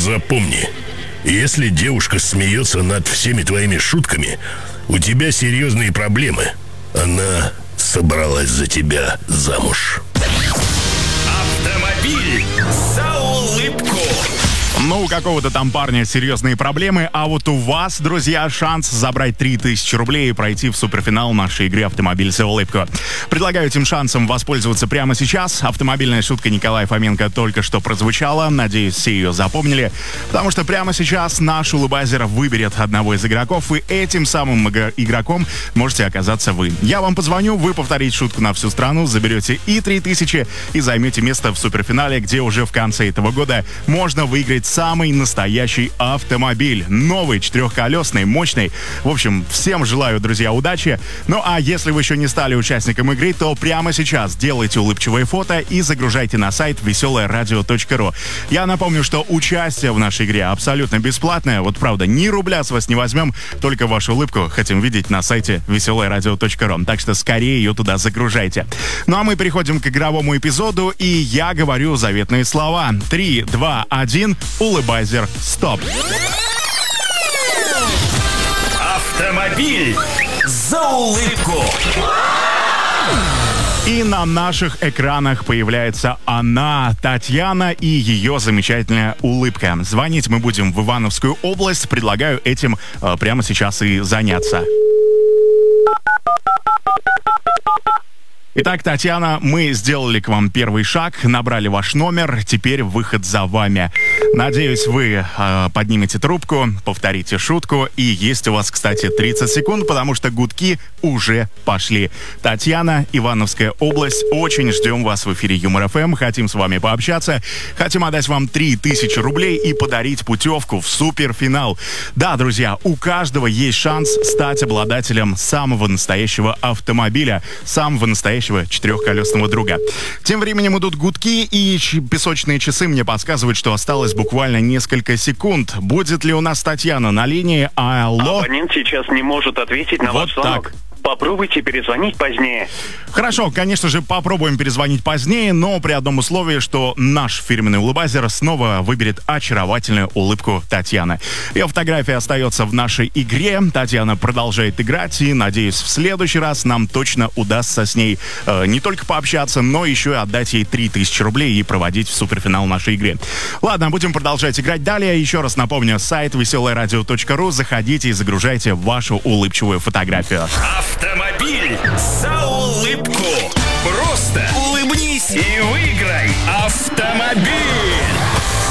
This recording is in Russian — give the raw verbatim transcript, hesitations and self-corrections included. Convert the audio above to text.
Запомни, если девушка смеется над всеми твоими шутками, у тебя серьезные проблемы. Она собралась за тебя замуж. Автомобиль за улыбку. Ну, у какого-то там парня серьезные проблемы, а вот у вас, друзья, шанс забрать три тысячи рублей и пройти в суперфинал нашей игры «Автомобиль за улыбку». Предлагаю этим шансом воспользоваться прямо сейчас. Автомобильная шутка Николая Фоменко только что прозвучала. Надеюсь, все ее запомнили. Потому что прямо сейчас наш улыбайзер выберет одного из игроков, и этим самым игроком можете оказаться вы. Я вам позвоню, вы повторите шутку на всю страну, заберете и три тысячи, и займете место в суперфинале, где уже в конце этого года можно выиграть самый настоящий автомобиль. Новый, четырехколесный, мощный. В общем, всем желаю, друзья, удачи. Ну а если вы еще не стали участником игры, то прямо сейчас делайте улыбчивые фото и загружайте на сайт веселое радио точка ру. Я напомню, что участие в нашей игре абсолютно бесплатное. Вот правда, ни рубля с вас не возьмем, только вашу улыбку хотим видеть на сайте веселое радио точка ру. Так что скорее ее туда загружайте. Ну а мы переходим к игровому эпизоду, и я говорю заветные слова. Три, два, один... Улыбайзер, стоп. Автомобиль за улыбку. И на наших экранах появляется она, Татьяна, и ее замечательная улыбка. Звонить мы будем в Ивановскую область. Предлагаю этим э, прямо сейчас и заняться. Итак, Татьяна, мы сделали к вам первый шаг, набрали ваш номер, теперь выход за вами. Надеюсь, вы э, поднимете трубку, повторите шутку, и есть у вас, кстати, тридцать секунд, потому что гудки уже пошли. Татьяна, Ивановская область, очень ждем вас в эфире Юмор эф эм, хотим с вами пообщаться, хотим отдать вам три тысячи рублей и подарить путевку в суперфинал. Да, друзья, у каждого есть шанс стать обладателем самого настоящего автомобиля, самого настоящего четырехколесного друга. Тем временем идут гудки, и песочные часы мне подсказывают, что осталось буквально несколько секунд. Будет ли у нас Татьяна на линии? Алло? Абонент сейчас не может ответить на вот ваш звонок. Так. Попробуйте перезвонить позднее. Хорошо, конечно же, попробуем перезвонить позднее, но при одном условии, что наш фирменный улыбайзер снова выберет очаровательную улыбку Татьяны. Ее фотография остается в нашей игре. Татьяна продолжает играть, и, надеюсь, в следующий раз нам точно удастся с ней э, не только пообщаться, но еще и отдать ей три тысячи рублей и проводить в суперфинал нашей игры. Ладно, будем продолжать играть далее. Еще раз напомню, сайт веселое радио точка ру. Заходите и загружайте вашу улыбчивую фотографию. Автомобиль за улыбку. Просто улыбнись и выиграй автомобиль.